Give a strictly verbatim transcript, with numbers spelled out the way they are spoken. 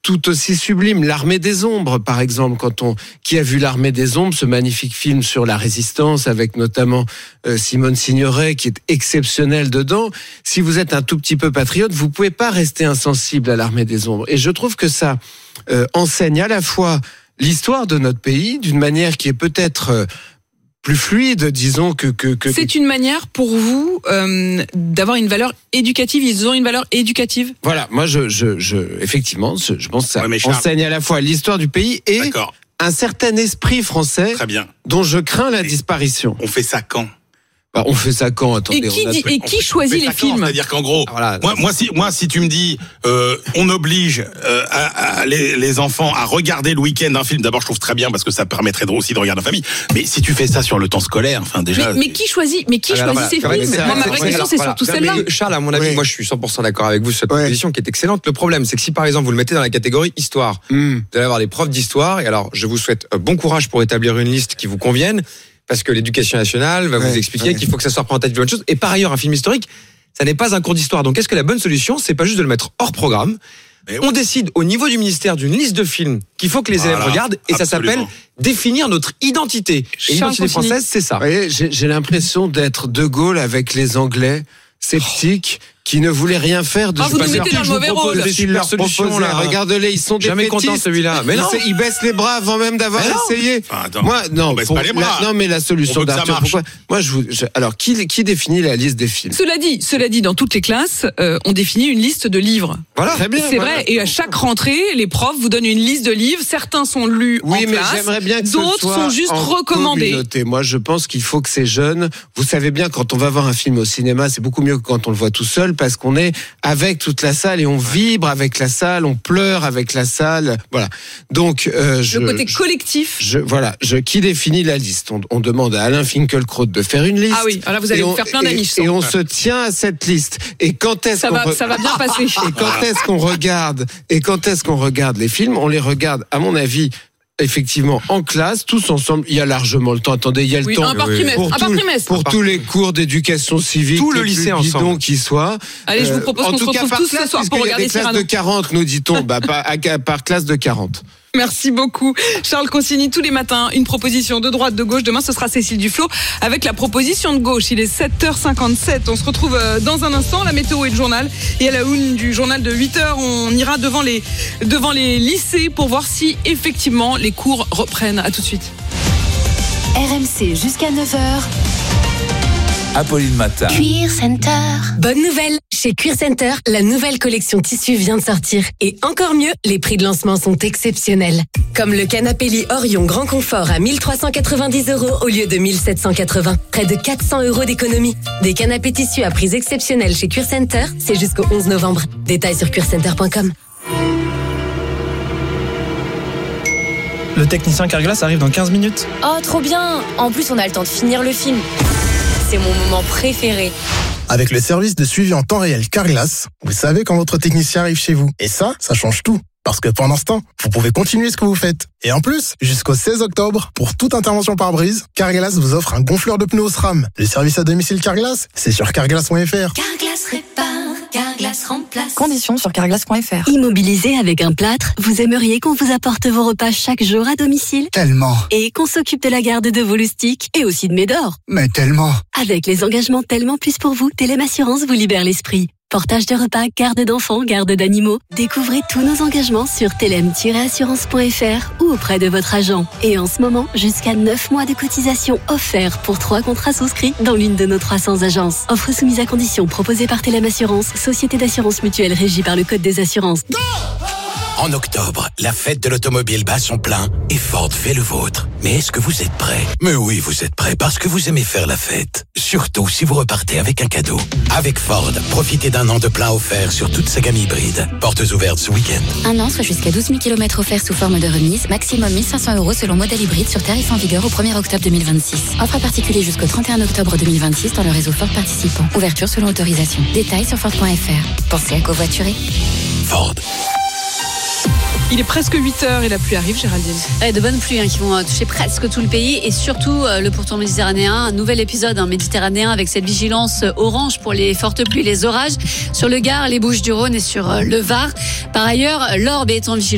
tout aussi sublime. L'Armée des Ombres, par exemple, quand on, qui a vu L'Armée des Ombres, ce magnifique film sur la résistance, avec notamment euh, Simone Signoret, qui est exceptionnelle dedans. Si vous êtes un tout petit peu patriote, vous pouvez pas rester insensible à L'Armée des Ombres. Et je trouve que ça euh, enseigne à la fois l'histoire de notre pays, d'une manière qui est peut-être euh, plus fluide, disons, que... que, que C'est une manière pour vous euh, d'avoir une valeur éducative. Ils ont une valeur éducative. Voilà, moi, je, je, je, effectivement, je, je pense que ça Ouais, mais Charles... enseigne à la fois l'histoire du pays et D'accord. un certain esprit français. Très bien. Dont je crains la disparition. On fait ça quand ? Bah, on fait ça quand ? Attendez, Et qui, on a... dit, et qui choisit les films ? C'est-à-dire qu'en gros, voilà, moi, moi, si, moi, si tu me dis, euh, on oblige euh, à, à les, les enfants à regarder le week-end un film, d'abord, je trouve très bien parce que ça permettrait aussi de regarder en famille. Mais si tu fais ça sur le temps scolaire, enfin déjà. Mais, mais qui choisit Mais qui alors, choisit voilà, ces films ? ça, Moi, ma c'est- vraie c'est- question, alors, c'est voilà. surtout Non, celle-là. mais Charles, à mon avis, Oui. moi, je suis cent pour cent d'accord avec vous sur cette Ouais. proposition qui est excellente. Le problème, c'est que si par exemple vous le mettez dans la catégorie histoire, Mmh. vous allez avoir des profs d'histoire. Et alors, je vous souhaite euh, bon courage pour établir une liste qui vous convienne, parce que l'éducation nationale va Ouais, vous expliquer ouais. qu'il faut que ça soit représentatif de bonnes choses. Et par ailleurs, un film historique, ça n'est pas un cours d'histoire. Donc, est-ce que la bonne solution, c'est pas juste de le mettre hors programme ? Mais oui. On décide au niveau du ministère d'une liste de films qu'il faut que les Voilà, élèves regardent, et ça absolument. s'appelle définir notre identité. Et Charles l'identité Consigny. française, c'est ça. Vous voyez, j'ai, j'ai l'impression d'être De Gaulle avec les Anglais sceptiques qui ne voulaient rien faire de Ah, vous nous ce mettez dans le je vous mauvais propose rôle. des films leur Solution, proposer. là. Regardez-les, ils sont Jamais défaitistes. content celui-là. Mais Ils, non. se- ils baissent les bras avant même d'avoir Mais non. essayé. Enfin, attends. Moi, non, On baisse pour pas les la- bras. non, mais la On solution veut que ça d'Arthur, marche. pourquoi moi, je vous, je- alors, qui, qui définit la liste des films? Cela dit, cela dit, dans toutes les classes, euh, on définit une liste de livres. Voilà, très bien. C'est voilà. vrai, et à chaque rentrée, les profs vous donnent une liste de livres. Certains sont lus Oui, en mais classe, j'aimerais bien que ce d'autres soit sont juste en recommandés. communauté. Moi, je pense qu'il faut que ces jeunes, vous savez bien, quand on va voir un film au cinéma, c'est beaucoup mieux que quand on le voit tout seul, parce qu'on est avec toute la salle et on vibre avec la salle, on pleure avec la salle. Voilà. Donc, euh, je, Le côté je- collectif. je, voilà, je, qui définit la liste? On, on demande à Alain Finkielkraut de faire une liste. Ah oui, alors vous allez Et vous on- faire plein d'amis, je Et, et sens. on se tient à cette liste. Et quand est-ce Ça qu'on va, re- ça va bien passer. et quand est-ce qu'on regarde et quand est-ce qu'on regarde les films? On les regarde, à mon avis, effectivement, en classe, tous ensemble. Il y a largement le temps. Attendez, il y a le Oui, temps un par oui. trimestre. pour, Un par tout- trimestre. pour tous les cours d'éducation civique, Tout le les lycée plus bidons ensemble. qui soient. Allez, je vous propose en qu'on se tout cas, retrouve par tous ce classe, soir pour puisqu'il y a regarder des classes Cyrano. de quarante, nous dit-on, bah, par, à- par classe de quarante. Merci beaucoup. Charles Consigny, tous les matins, une proposition de droite, de gauche. Demain, ce sera Cécile Duflot avec la proposition de gauche. Il est sept heures cinquante-sept. On se retrouve euh, dans un instant. La météo et le journal. Et à la une du journal de huit heures, on ira devant les, devant les lycées pour voir si effectivement les cours reprennent. À tout de suite. R M C jusqu'à neuf heures. Apolline Matin. Cuir Center. Bonne nouvelle, chez Cuir Center, la nouvelle collection tissu vient de sortir. Et encore mieux, les prix de lancement sont exceptionnels. Comme le canapé lit Orion Grand Confort à mille trois cent quatre-vingt-dix euros au lieu de mille sept cent quatre-vingts. Près de quatre cents euros d'économie. Des canapés tissus à prix exceptionnels chez Cuir Center, c'est jusqu'au onze novembre. Détails sur cuir center point com. Le technicien Carglass arrive dans quinze minutes. Oh, trop bien! En plus, on a le temps de finir le film. C'est mon moment préféré. Avec le service de suivi en temps réel Carglass, vous savez quand votre technicien arrive chez vous. Et ça, ça change tout. Parce que pendant ce temps, vous pouvez continuer ce que vous faites. Et en plus, jusqu'au seize octobre, pour toute intervention par brise, Carglass vous offre un gonfleur de pneus SRAM. Le service à domicile Carglass, c'est sur carglass point f r. Carglass répare, Carglass remplace. Conditions sur carglass point f r. Immobilisé avec un plâtre, vous aimeriez qu'on vous apporte vos repas chaque jour à domicile? Tellement, Et qu'on s'occupe de la garde de vos loustiques et aussi de Médor. mais tellement. Avec les engagements tellement plus pour vous, Télém Assurance vous libère l'esprit. Portage de repas, garde d'enfants, garde d'animaux. Découvrez tous nos engagements sur télém tiret assurance point f r ou auprès de votre agent. Et en ce moment, jusqu'à neuf mois de cotisation offerts pour trois contrats souscrits dans l'une de nos trois cents agences. Offre soumise à conditions proposée par Télém Assurance, société d'assurance mutuelle régie par le Code des assurances. En octobre, la fête de l'automobile bat son plein et Ford fait le vôtre. Mais est-ce que vous êtes prêts? Mais oui, vous êtes prêts parce que vous aimez faire la fête. Surtout si vous repartez avec un cadeau. Avec Ford, profitez d'un an de plein offert sur toute sa gamme hybride. Portes ouvertes ce week-end. Un an, soit jusqu'à douze mille kilomètres offerts sous forme de remise, maximum mille cinq cents euros selon modèle hybride sur tarif en vigueur au premier octobre deux mille vingt-six. Offre à particulier jusqu'au trente et un octobre deux mille vingt-six dans le réseau Ford participant. Ouverture selon autorisation. Détails sur Ford point f r. Pensez à covoiturer. Ford. Il est presque huit heures et la pluie arrive, Géraldine. Ouais, de bonnes pluies hein, qui vont euh, toucher presque tout le pays et surtout euh, le pourtour méditerranéen. Un nouvel épisode hein, méditerranéen avec cette vigilance euh, orange pour les fortes pluies et les orages sur le Gard, les Bouches-du-Rhône et sur euh, le Var. Par ailleurs, l'Orbe est en vigilance